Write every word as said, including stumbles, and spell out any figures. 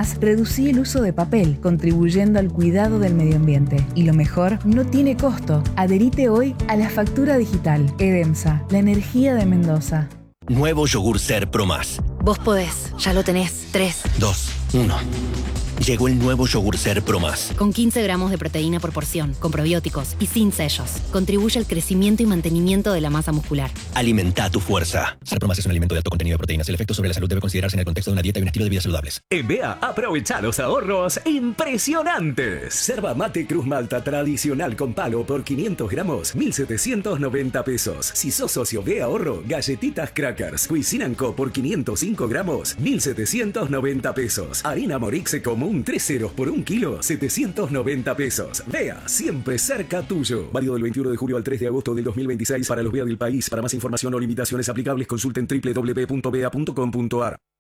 Además, reducí el uso de papel, contribuyendo al cuidado del medio ambiente. Y lo mejor, no tiene costo. Adherite hoy a la factura digital. Edemsa, la energía de Mendoza. Nuevo yogur Ser Pro Más. Vos podés, ya lo tenés. tres, dos, uno. Llegó el nuevo yogur Ser Pro Más. Con quince gramos de proteína por porción, con probióticos y sin sellos. Contribuye al crecimiento y mantenimiento de la masa muscular. Alimenta tu fuerza. Ser Pro Más es un alimento de alto contenido de proteínas. El efecto sobre la salud debe considerarse en el contexto de una dieta y un estilo de vida saludables. En B E A, aprovecha los ahorros impresionantes. Yerba mate Cruz Malta tradicional con palo por quinientos gramos, mil setecientos noventa pesos. Si sos socio B E A Ahorro, galletitas Crackers Cuisine Co por quinientos cinco gramos, mil setecientos noventa pesos. Harina Morixe común tres ceros por un kilo, setecientos noventa pesos. B E A, siempre cerca tuyo. Válido del veintiuno de julio al tres de agosto del dos mil veintiséis para los B E A del país. Para más información o limitaciones aplicables, consulten doble u doble u doble u punto b e a punto com punto a r.